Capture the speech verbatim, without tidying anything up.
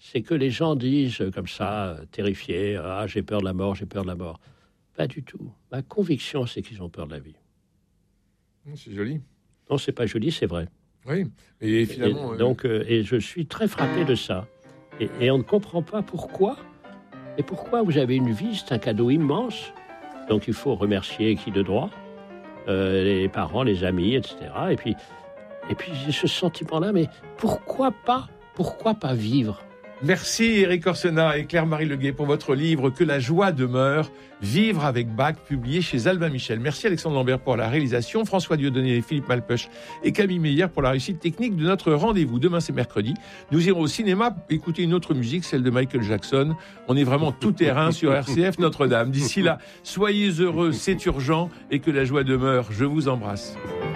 c'est que les gens disent comme ça, terrifiés, « Ah, j'ai peur de la mort, j'ai peur de la mort ». Pas du tout. Ma conviction, c'est qu'ils ont peur de la vie. C'est joli. Non, c'est pas joli, c'est vrai. Oui, et finalement... Et, euh... donc, euh, et je suis très frappé de ça. Et, et on ne comprend pas pourquoi. Et pourquoi vous avez une vie, c'est un cadeau immense. Donc il faut remercier qui de droit, euh, les parents, les amis, et cetera. Et puis, et puis j'ai ce sentiment-là, mais pourquoi pas, pourquoi pas vivre ? Merci Éric Orsena et Claire-Marie Leguet pour votre livre « Que la joie demeure, vivre avec Bach » publié chez Albin Michel. Merci Alexandre Lambert pour la réalisation, François Dieudonné, Philippe Malpeuch et Camille Meyer pour la réussite technique de notre rendez-vous. Demain c'est mercredi, nous irons au cinéma écouter une autre musique, celle de Michael Jackson. On est vraiment tout terrain sur R C F Notre-Dame. D'ici là, soyez heureux, c'est urgent et que la joie demeure. Je vous embrasse.